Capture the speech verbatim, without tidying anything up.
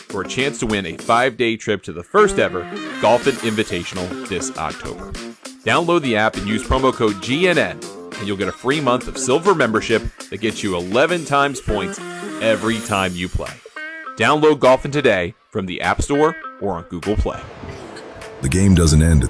for a chance to win a five-day trip to the first ever Golfin' Invitational this October. Download the app and use promo code G N N, and you'll get a free month of Silver membership that gets you eleven times points every time you play. Download Golfin' today from the App Store or on Google Play. The game doesn't end at